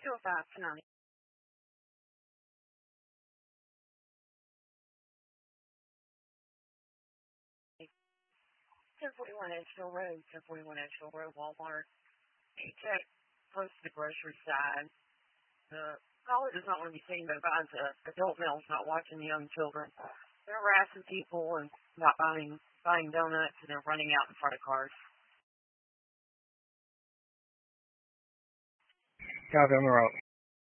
205 tonight. 1041 Edgefield Road, 1041 Edgefield Road, Walmart. A check close to the grocery side. The caller does not want to be seen, but advise adult males not watching young children. They're harassing people and not buying donuts, and they're running out in front of cars. Copy on the route.